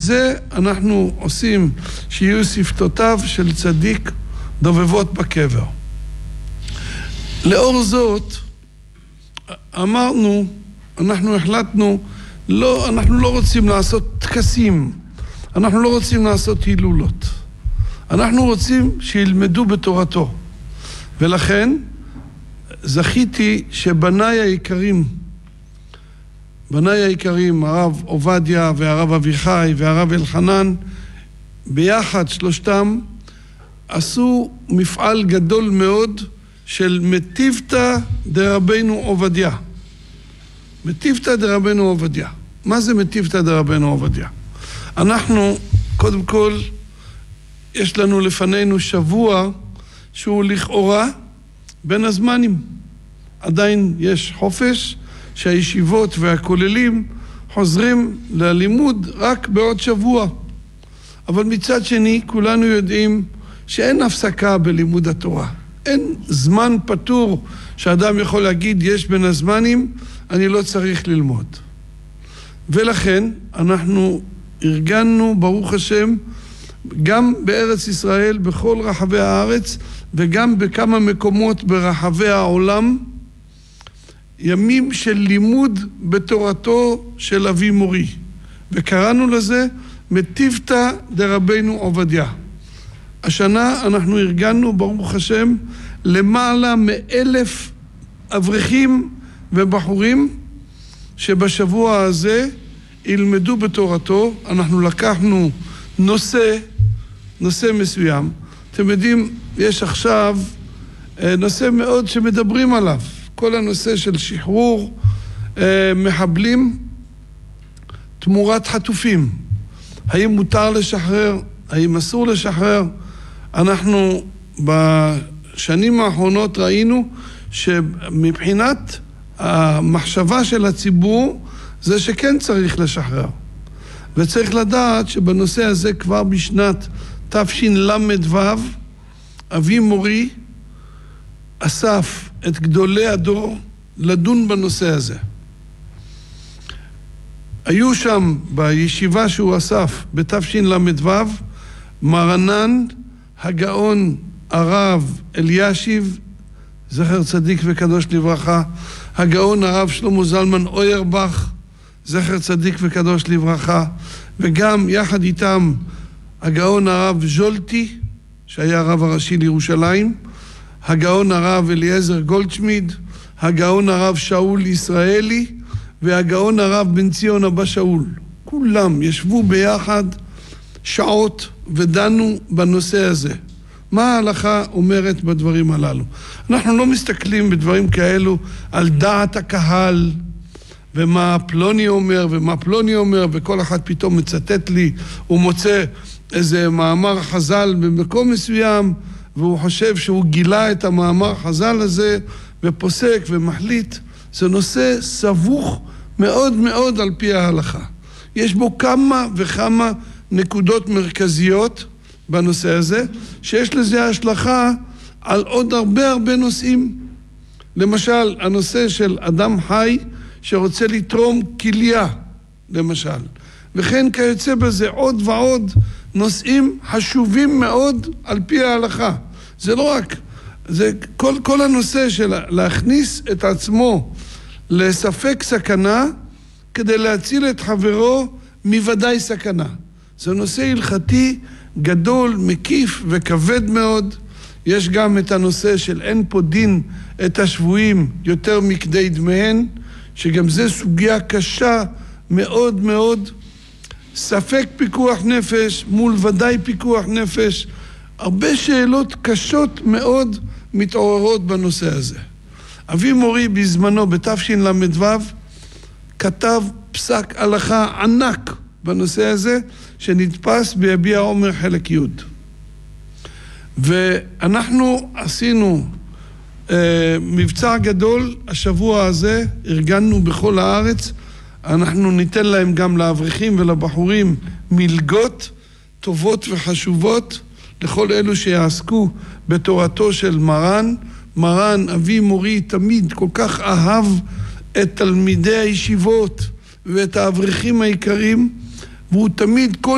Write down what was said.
זה אנחנו עושים שיהיו שפתותיו של צדיק דובבות בקבר. לאור זאת, אמרנו, אנחנו החלטנו, אנחנו לא רוצים לעשות טקסים, אנחנו לא רוצים לעשות הילולות. אנחנו רוצים שילמדו בתורתו. ולכן זכיתי שבניי היקרים, הרב עובדיה והרב אביחי והרב אלחנן, ביחד שלושתם עשו מפעל גדול מאוד של מטיבתא דרבנו עובדיה. מטיבתא דרבנו עובדיה. מה זה מטיבתא דרבנו עובדיה? אנחנו, קודם כל, יש לנו לפנינו שבוע שהוא לכאורה בין הזמנים. עדיין יש חופש שהישיבות והכוללים חוזרים ללימוד רק בעוד שבוע. אבל מצד שני, כולנו יודעים שאין הפסקה בלימוד התורה. אין זמן פטור שאדם יכול להגיד, יש בין הזמנים, אני לא צריך ללמוד. ולכן אנחנו ארגנו, ברוך השם, גם בארץ ישראל, בכל רחבי הארץ, וגם בכמה מקומות ברחבי העולם, ימים של לימוד בתורתו של אבי מורי. וקראנו לזה מטיבתא דרבנו עובדיה. השנה אנחנו ארגנו, ברוך השם, למעלה מ1,000 אברכים ובחורים שבשבוע הזה ילמדו בתורתו. אנחנו לקחנו נושא מסוים. אתם יודעים, יש עכשיו נושא מאוד שמדברים עליו. כל הנושא של שחרור מחבלים תמורת חטופים. האם מותר לשחרר? האם אסור לשחרר? אנחנו בשנים האחרונות ראינו שמבחינת המחשבה של הציבור זה שכן צריך לשחרר. וצריך לדעת שבנושא הזה כבר בשנת תשל"ו, אבי מורי אסף את גדולי הדור לדון בנושא הזה. היו שם בישיבה שהוא אסף בתשל"ו, מרנן הגאון הרב אלישיב, זכר צדיק וקדוש לברכה, הגאון הרב שלמה זלמן אוירבך, זכר צדיק וקדוש לברכה, וגם יחד איתם הגאון הרב ז'ולטי, שהיה הרב הראשי לירושלים, הגאון הרב אליעזר גולדשמיד, הגאון הרב שאול ישראלי, והגאון הרב בן ציון אבא שאול. כולם ישבו ביחד שעות ודנו בנושא הזה. מה ההלכה אומרת בדברים הללו? אנחנו לא מסתכלים בדברים כאלו על דעת הקהל, ומה פלוני אומר ומה פלוני אומר, וכל אחד פתאום מצטט לי, הוא מוצא איזה מאמר חז"ל במקום מסוים, והוא חושב שהוא גילה את המאמר חז"ל הזה, ופוסק ומחליט. זה נושא סבוך מאוד מאוד על פי ההלכה. יש בו כמה וכמה נקודות מרכזיות בנושא הזה, שיש לזה השלכה על עוד הרבה נושאים. למשל, הנושא של אדם חי שרוצה לתרום כליה, למשל. וכן כיוצא בזה עוד ועוד נושאים חשובים מאוד על פי ההלכה. זה לא רק, זה כל הנושא של להכניס את עצמו לספק סכנה כדי להציל את חברו מוודאי סכנה. זה נושא הלכתי גדול, מקיף וכבד מאוד. יש גם את הנושא של אין פה דין את השבויים יותר מכדי דמיהן, שגם זה סוגיה קשה מאוד מאוד. ספק פיקוח נפש מול ודאי פיקוח נפש. הרבה שאלות קשות מאוד מתעוררות בנושא הזה. אבי מורי בזמנו בתשל"ו כתב פסק הלכה ענק בנושא הזה, שנתפס ביביע עומר חלק י'. ואנחנו עשינו מבצע גדול השבוע הזה, ארגנו בכל הארץ. אנחנו ניתן להם גם לאברכים ולבחורים מלגות טובות וחשובות לכל אלו שיעסקו בתורתו של מרן. מרן אבי מורי תמיד כל כך אהב את תלמידי הישיבות ואת האברכים היקרים, והוא תמיד כל